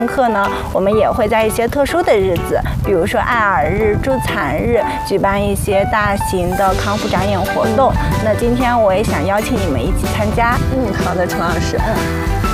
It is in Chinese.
课呢，我们也会在一些特殊的日子，比如说爱耳日、助残日，举办一些大型的康复展演活动。那今天我也想邀请你们一起参加。 好的，陈老师。